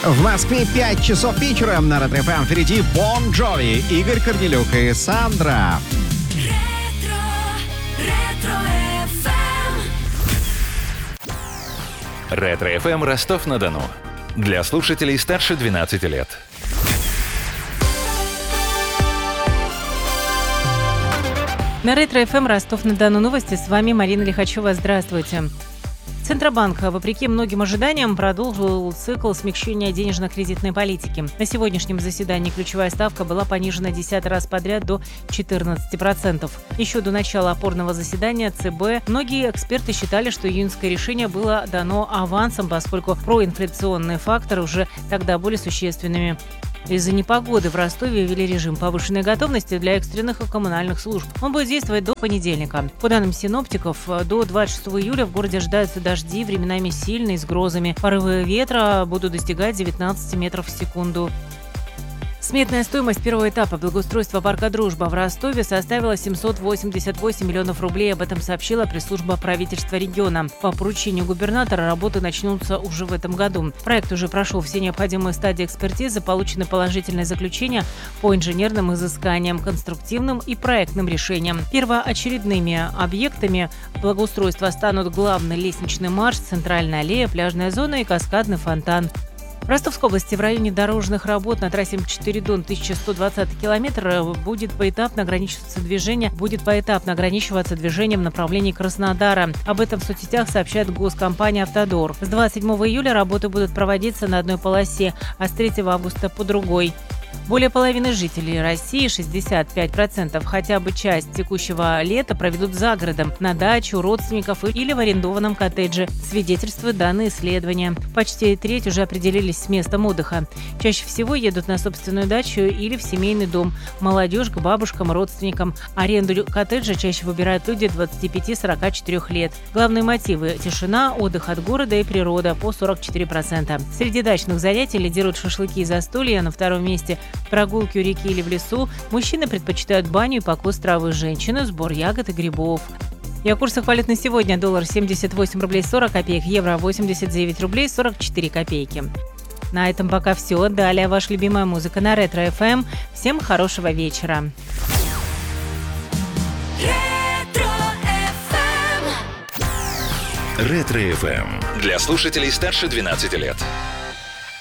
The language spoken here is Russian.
В Москве 5 часов вечера. На Ретро-ФМ впереди Бон Джови, Игорь Корнелюк и Сандра. Ретро-ФМ Ростов-на-Дону. Для слушателей старше 12 лет. На Ретро-ФМ Ростов-на-Дону новости. С вами Марина Лихачева. Здравствуйте. Центробанк, вопреки многим ожиданиям, продолжил цикл смягчения денежно-кредитной политики. На сегодняшнем заседании ключевая ставка была понижена 10 раз подряд до 14%. Еще до начала опорного заседания ЦБ многие эксперты считали, что июньское решение было дано авансом, поскольку проинфляционные факторы уже тогда были существенными. Из-за непогоды в Ростове ввели режим повышенной готовности для экстренных и коммунальных служб. Он будет действовать до понедельника. По данным синоптиков, до 26 июля в городе ожидаются дожди, временами сильные, с грозами. Порывы ветра будут достигать 19 метров в секунду. Сметная стоимость первого этапа благоустройства парка «Дружба» в Ростове составила 788 миллионов рублей. Об этом сообщила пресс-служба правительства региона. По поручению губернатора работы начнутся уже в этом году. Проект уже прошел все необходимые стадии экспертизы, получены положительные заключения по инженерным изысканиям, конструктивным и проектным решениям. Первоочередными объектами благоустройства станут главный лестничный марш, центральная аллея, пляжная зона и каскадный фонтан. В Ростовской области в районе дорожных работ на трассе М4 Дон 1120 километр будет поэтапно ограничиваться движением в направлении Краснодара. Об этом в соцсетях сообщает госкомпания «Автодор». С 27 июля работы будут проводиться на одной полосе, а с 3 августа по другой. Более половины жителей России, 65%, хотя бы часть текущего лета проведут за городом, на даче, у родственников или в арендованном коттедже, свидетельствуют данные исследования. Почти треть уже определились с местом отдыха. Чаще всего едут на собственную дачу или в семейный дом. Молодежь к бабушкам, родственникам. Аренду коттеджа чаще выбирают люди 25-44 лет. Главные мотивы – тишина, отдых от города и природа по 44%. Среди дачных занятий лидируют шашлыки и застолья, на втором месте – прогулки у реки или в лесу. Мужчины предпочитают баню и покос травы, женщины – сбор ягод и грибов. И о курсах валют на сегодня: доллар 78 рублей 40 копеек, евро 89 рублей 44 копейки. На этом пока все. Далее ваша любимая музыка на Ретро-ФМ. Всем хорошего вечера. Ретро-ФМ. Для слушателей старше 12 лет.